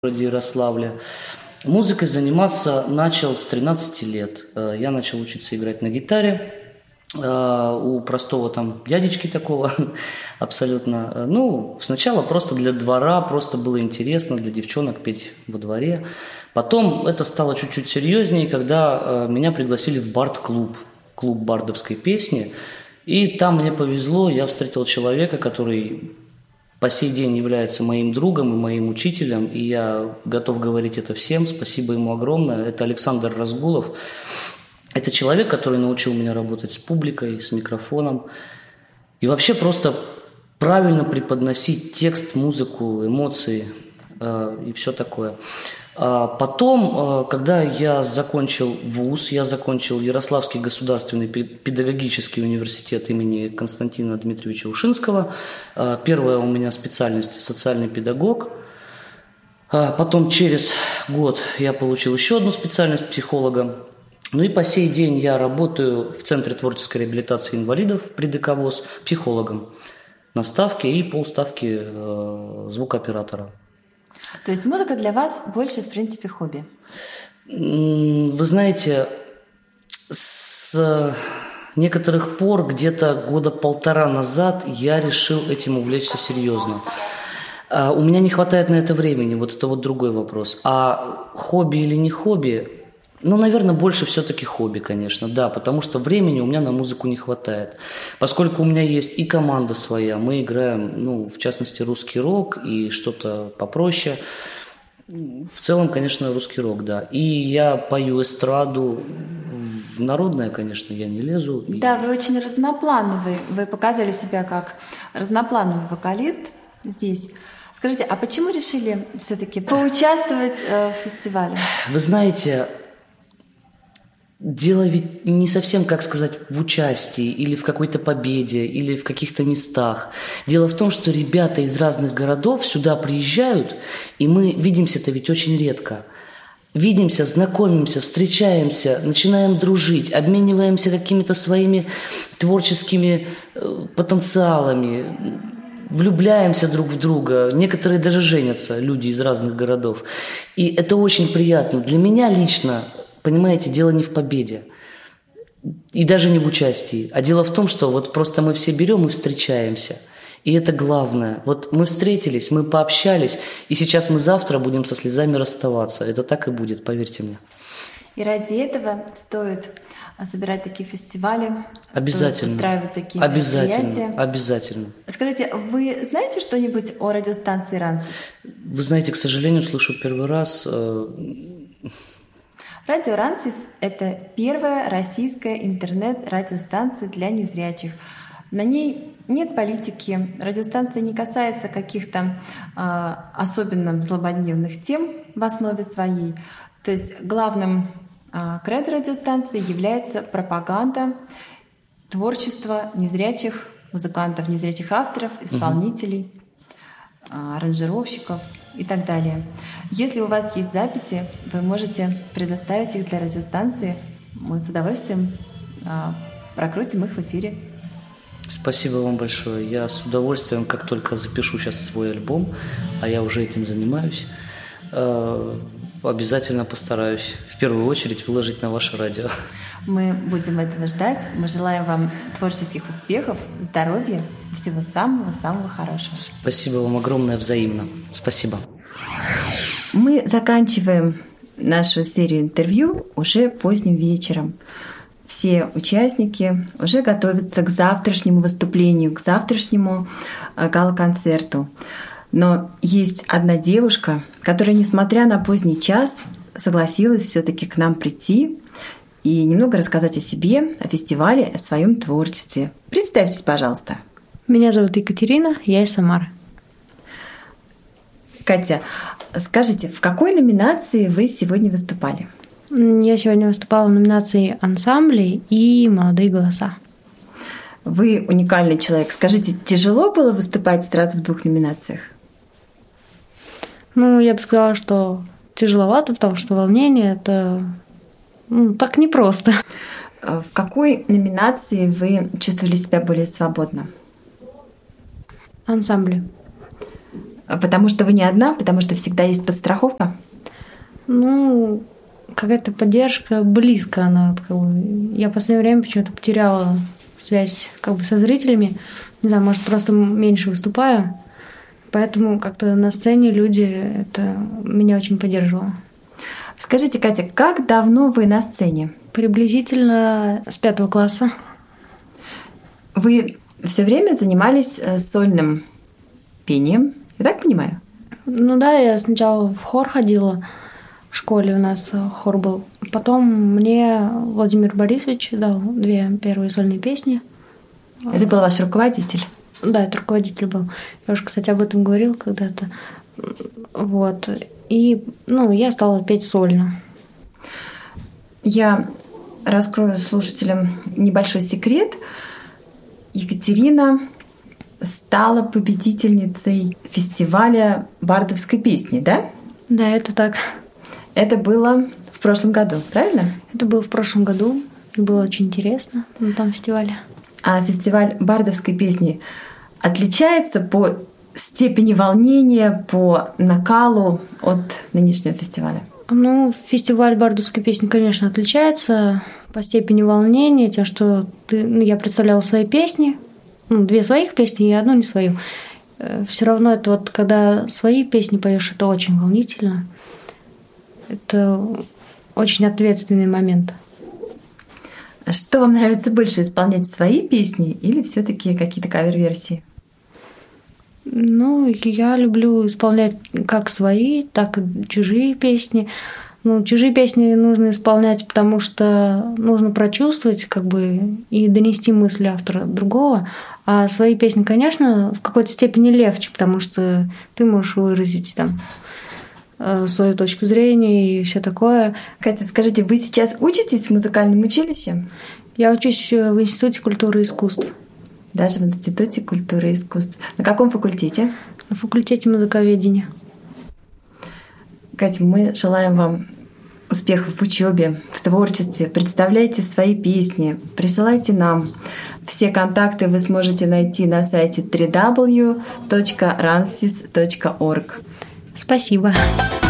городе Ярославле. Музыкой заниматься начал с 13 лет. Я начал учиться играть на гитаре у простого там дядечки такого абсолютно. Ну, сначала просто для двора, просто было интересно для девчонок петь во дворе. Потом это стало чуть-чуть серьезнее, когда меня пригласили в бард-клуб, клуб бардовской песни. И там мне повезло, я встретил человека, который по сей день является моим другом и моим учителем, и я готов говорить это всем, спасибо ему огромное. Это Александр Разгулов. Это человек, который научил меня работать с публикой, с микрофоном. И вообще просто правильно преподносить текст, музыку, эмоции и все такое. Потом, когда я закончил вуз, я закончил Ярославский государственный педагогический университет имени Константина Дмитриевича Ушинского. Первая у меня специальность – социальный педагог. Потом через год я получил еще одну специальность психолога. Ну и по сей день я работаю в Центре творческой реабилитации инвалидов при ДК ВОС психологом на ставке и полставки звукооператора. То есть музыка для вас больше, в принципе, хобби? Вы знаете, с некоторых пор, где-то года полтора назад, я решил этим увлечься серьезно. У меня не хватает на это времени, вот это вот другой вопрос. А хобби или не хобби? Ну, наверное, больше все-таки хобби, конечно, да, потому что времени у меня на музыку не хватает. Поскольку у меня есть и команда своя, мы играем, ну, в частности, русский рок и что-то попроще. В целом, конечно, русский рок, да. И я пою эстраду, в народное, конечно, я не лезу. Да, вы очень разноплановый, вы показали себя как разноплановый вокалист здесь. Скажите, а почему решили все-таки поучаствовать в фестивале? Вы знаете... Дело ведь не совсем, как сказать, в участии или в какой-то победе, или в каких-то местах. Дело в том, что ребята из разных городов сюда приезжают, и мы видимся-то ведь очень редко. Видимся, знакомимся, встречаемся, начинаем дружить, обмениваемся какими-то своими творческими потенциалами, влюбляемся друг в друга. Некоторые даже женятся, люди из разных городов. И это очень приятно. Для меня лично... Понимаете, дело не в победе и даже не в участии, а дело в том, что вот просто мы все берем и встречаемся. И это главное. Вот мы встретились, мы пообщались, и сейчас мы завтра будем со слезами расставаться. Это так и будет, поверьте мне. И ради этого стоит собирать такие фестивали, обязательно. Стоит устраивать такие мероприятия. Обязательно. Скажите, вы знаете что-нибудь о радиостанции «Рансис»? Вы знаете, к сожалению, слышу первый раз... Радио «Рансис» — это первая российская интернет-радиостанция для незрячих. На ней нет политики, радиостанция не касается каких-то особенно злободневных тем в основе своей. То есть главным кредо радиостанции является пропаганда творчества незрячих музыкантов, незрячих авторов, исполнителей, аранжировщиков и так далее. Если у вас есть записи, вы можете предоставить их для радиостанции. Мы с удовольствием прокрутим их в эфире. Спасибо вам большое. Я с удовольствием, как только запишу сейчас свой альбом, а я уже этим занимаюсь, обязательно постараюсь в первую очередь выложить на ваше радио. Мы будем этого ждать. Мы желаем вам творческих успехов, здоровья, всего самого-самого хорошего. Спасибо вам огромное, взаимно. Спасибо. Мы заканчиваем нашу серию интервью уже поздним вечером. Все участники уже готовятся к завтрашнему выступлению, к завтрашнему гала-концерту. Но есть одна девушка, которая, несмотря на поздний час, согласилась все-таки к нам прийти и немного рассказать о себе, о фестивале, о своем творчестве. Представьтесь, пожалуйста. Меня зовут Екатерина, я из Самары. Катя, скажите, в какой номинации вы сегодня выступали? Я сегодня выступала в номинации «Ансамбли» и «Молодые голоса». Вы уникальный человек. Скажите, тяжело было выступать сразу в двух номинациях? Ну, я бы сказала, что тяжеловато, потому что волнение — это так непросто. В какой номинации вы чувствовали себя более свободно? Ансамбли. Потому что вы не одна, потому что всегда есть подстраховка? Ну, какая-то поддержка близко она. Вот, как бы, я в последнее время почему-то потеряла связь как бы со зрителями. Не знаю, может, просто меньше выступаю. Поэтому как-то на сцене люди это меня очень поддерживало. Скажите, Катя, как давно вы на сцене? Приблизительно с 5 класса. Вы все время занимались сольным пением, я так понимаю? Ну да, я сначала в хор ходила. В школе у нас хор был. Потом мне Владимир Борисович дал 2 первые сольные песни. Это был ваш руководитель? Да, это руководитель был. Я уже, кстати, об этом говорила когда-то. Вот. И, я стала петь сольно. Я раскрою слушателям небольшой секрет. Екатерина стала победительницей фестиваля бардовской песни, да? Да, это так. Это было в прошлом году, правильно? Это было в прошлом году. И было очень интересно на том фестивале. А фестиваль бардовской песни отличается по степени волнения, по накалу от нынешнего фестиваля? Фестиваль бардовской песни, конечно, отличается по степени волнения, тем, что я представляла свои песни, 2 своих песни и 1 не свою. Все равно это вот, когда свои песни поешь, это очень волнительно. Это очень ответственный момент. А что вам нравится больше, исполнять свои песни или все-таки какие-то кавер-версии? Я люблю исполнять как свои, так и чужие песни. Чужие песни нужно исполнять, потому что нужно прочувствовать и донести мысли автора другого. А свои песни, конечно, в какой-то степени легче, потому что ты можешь выразить свою точку зрения и все такое. Катя, скажите, вы сейчас учитесь в музыкальном училище? Я учусь в Институте культуры и искусств. Даже в Институте культуры и искусств. На каком факультете? На факультете музыковедения. Катя, мы желаем вам успехов в учебе, в творчестве. Представляйте свои песни, присылайте нам. Все контакты вы сможете найти на сайте www.ransis.org. Спасибо.